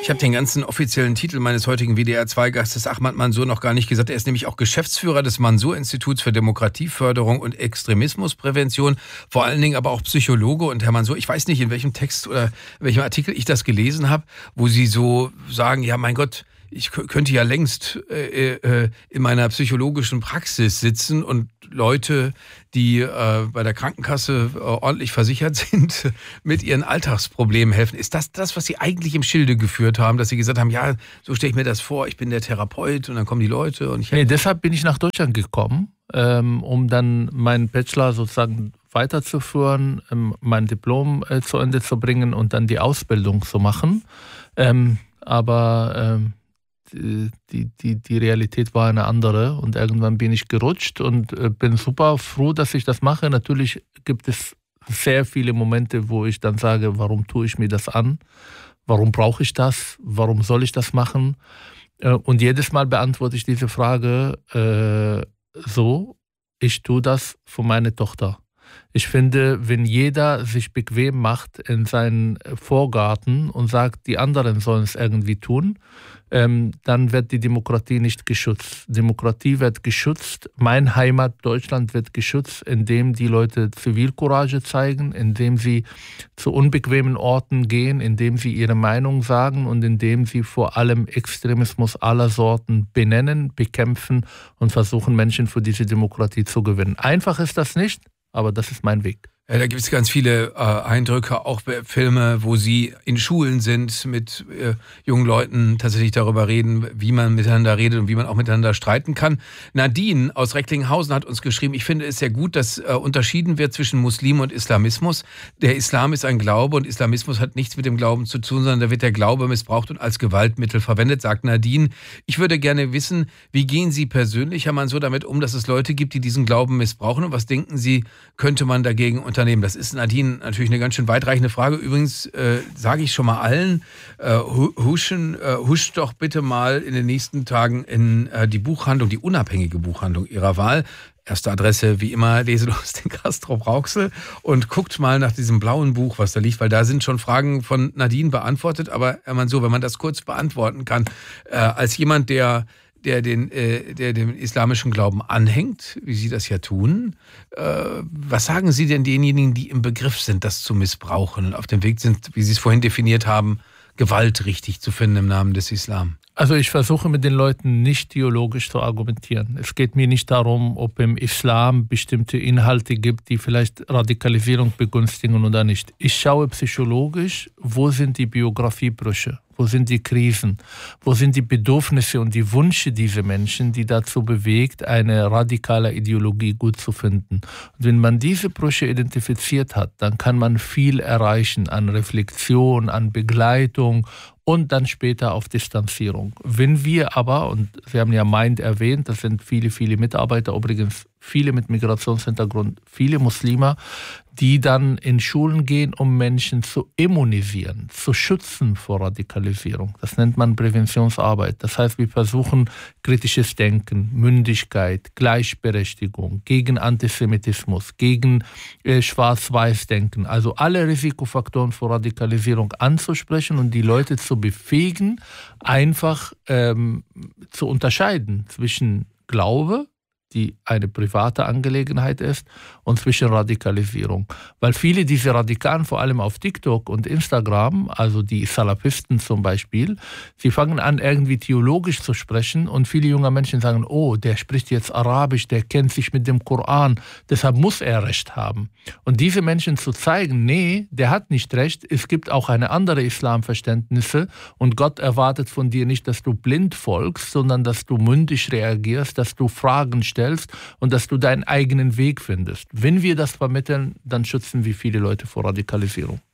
Ich habe den ganzen offiziellen Titel meines heutigen WDR-2-Gastes Ahmad Mansour noch gar nicht gesagt. Er ist nämlich auch Geschäftsführer des Mansour-Instituts für Demokratieförderung und Extremismusprävention, vor allen Dingen aber auch Psychologe. Und Herr Mansour, ich weiß nicht, in welchem Text oder in welchem Artikel ich das gelesen habe, wo Sie so sagen, ja mein Gott, ich könnte ja längst in meiner psychologischen Praxis sitzen und Leute, die bei der Krankenkasse ordentlich versichert sind, mit ihren Alltagsproblemen helfen. Ist das das, was Sie eigentlich im Schilde geführt haben, dass Sie gesagt haben, ja, so stelle ich mir das vor, ich bin der Therapeut und dann kommen die Leute und Nee, deshalb bin ich nach Deutschland gekommen, um dann meinen Bachelor sozusagen weiterzuführen, mein Diplom zu Ende zu bringen und dann die Ausbildung zu machen. Aber die Realität war eine andere und irgendwann bin ich gerutscht und bin super froh, dass ich das mache. Natürlich gibt es sehr viele Momente, wo ich dann sage, warum tue ich mir das an? Warum brauche ich das? Warum soll ich das machen? Und jedes Mal beantworte ich diese Frage so, ich tue das für meine Tochter. Ich finde, wenn jeder sich bequem macht in seinen Vorgarten und sagt, die anderen sollen es irgendwie tun, dann wird die Demokratie nicht geschützt. Demokratie wird geschützt, mein Heimat Deutschland wird geschützt, indem die Leute Zivilcourage zeigen, indem sie zu unbequemen Orten gehen, indem sie ihre Meinung sagen und indem sie vor allem Extremismus aller Sorten benennen, bekämpfen und versuchen, Menschen für diese Demokratie zu gewinnen. Einfach ist das nicht, aber das ist mein Weg. Ja, da gibt es ganz viele Eindrücke, auch Filme, wo Sie in Schulen sind, mit jungen Leuten tatsächlich darüber reden, wie man miteinander redet und wie man auch miteinander streiten kann. Nadine aus Recklinghausen hat uns geschrieben, ich finde es sehr gut, dass unterschieden wird zwischen Muslim und Islamismus. Der Islam ist ein Glaube und Islamismus hat nichts mit dem Glauben zu tun, sondern da wird der Glaube missbraucht und als Gewaltmittel verwendet, sagt Nadine. Ich würde gerne wissen, wie gehen Sie persönlich, Herr Mansour, damit um, dass es Leute gibt, die diesen Glauben missbrauchen und was denken Sie, könnte man dagegen unternehmen? Das ist, Nadine, natürlich eine ganz schön weitreichende Frage. Übrigens sage ich schon mal allen, huscht doch bitte mal in den nächsten Tagen in die Buchhandlung, die unabhängige Buchhandlung Ihrer Wahl. Erste Adresse, wie immer, Leselust den Castrop Rauxel und guckt mal nach diesem blauen Buch, was da liegt, weil da sind schon Fragen von Nadine beantwortet. Aber Herr Mansour, wenn man das kurz beantworten kann, als jemand, der dem islamischen Glauben anhängt, wie Sie das ja tun. Was sagen Sie denn denjenigen, die im Begriff sind, das zu missbrauchen und auf dem Weg sind, wie Sie es vorhin definiert haben, Gewalt richtig zu finden im Namen des Islam? Also ich versuche mit den Leuten nicht theologisch zu argumentieren. Es geht mir nicht darum, ob im Islam bestimmte Inhalte gibt, die vielleicht Radikalisierung begünstigen oder nicht. Ich schaue psychologisch, wo sind die Biografiebrüche? Wo sind die Krisen? Wo sind die Bedürfnisse und die Wünsche dieser Menschen, die dazu bewegt, eine radikale Ideologie gut zu finden? Und wenn man diese Brüche identifiziert hat, dann kann man viel erreichen an Reflexion, an Begleitung und dann später auf Distanzierung. Wenn wir aber, und Sie haben ja Mind erwähnt, das sind viele, viele Mitarbeiter, übrigens viele mit Migrationshintergrund, viele Muslime, die dann in Schulen gehen, um Menschen zu immunisieren, zu schützen vor Radikalisierung. Das nennt man Präventionsarbeit. Das heißt, wir versuchen kritisches Denken, Mündigkeit, Gleichberechtigung, gegen Antisemitismus, gegen Schwarz-Weiß-Denken, also alle Risikofaktoren vor Radikalisierung anzusprechen und die Leute zu befähigen, einfach zu unterscheiden zwischen Glaube, die eine private Angelegenheit ist, und zwischen Radikalisierung. Weil viele dieser Radikalen, vor allem auf TikTok und Instagram, also die Salafisten zum Beispiel, sie fangen an, irgendwie theologisch zu sprechen und viele junge Menschen sagen, oh, der spricht jetzt Arabisch, der kennt sich mit dem Koran, deshalb muss er Recht haben. Und diese Menschen zu zeigen, nee, der hat nicht Recht, es gibt auch eine andere Islamverständnisse und Gott erwartet von dir nicht, dass du blind folgst, sondern dass du mündig reagierst, dass du Fragen stellst und dass du deinen eigenen Weg findest. Wenn wir das vermitteln, dann schützen wir viele Leute vor Radikalisierung.